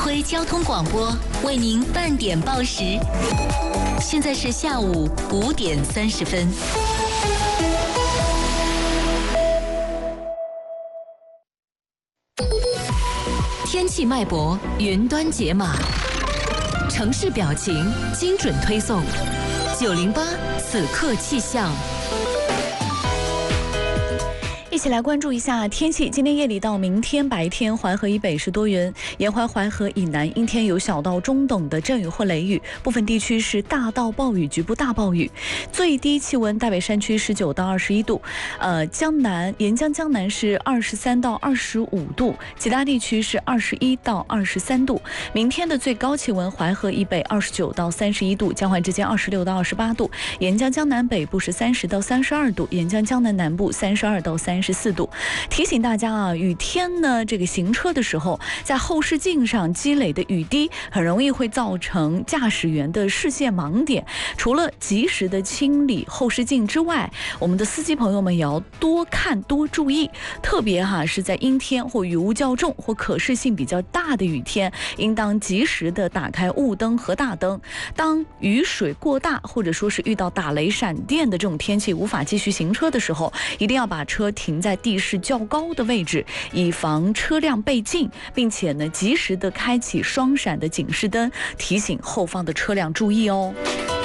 辉交通广播为您半点报时，现在是下午5点30分。天气脉搏，云端解码，城市表情，精准推送。908此刻气象。 一起来关注一下天气。今天夜里到明天白天，淮河以北是多云，沿淮河以南阴天有小到中等的阵雨或雷雨，部分地区是大到暴雨，局部大暴雨。最低气温，大北山区19到21度，沿江江南是23到25度，其他地区是21到23度。明天的最高气温，淮河以北29到31度，江淮之间26到28度，沿江江南北部是30到32度，沿江江南南部32到34度。提醒大家啊，雨天呢，这个行车的时候，在后视镜上积累的雨滴，很容易会造成驾驶员的视线盲点。除了及时的清理后视镜之外，我们的司机朋友们也要多看多注意，特别是在阴天或雨雾较重或可视性比较大的雨天，应当及时的打开雾灯和大灯。当雨水过大，或者说是遇到打雷闪电的这种天气，无法继续行车的时候，一定要把车停在地势较高的位置，以防车辆被禁，并且呢，及时的开启双闪的警示灯，提醒后方的车辆注意哦。